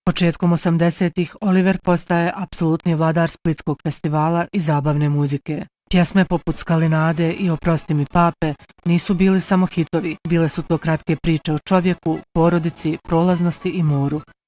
Početkom 80-ih Oliver postaje apsolutni vladar splitskog festivala i zabavne muzike. Pjesme poput Skalinade i Oprosti mi pape nisu bili samo hitovi, bile su to kratke priče o čovjeku, porodici, prolaznosti i moru.